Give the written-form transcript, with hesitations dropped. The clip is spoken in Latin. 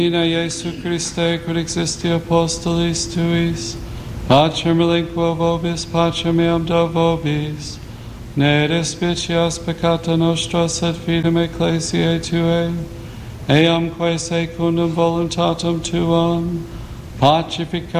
Ina Jesu Christe, quid existi apostolis tuis, pacem relinquo vobis, pacem meam do vobis, ne despicias peccata nostra, sed fidem ecclesiae Tuae, eam quae secundum voluntatem Tuam, pacifica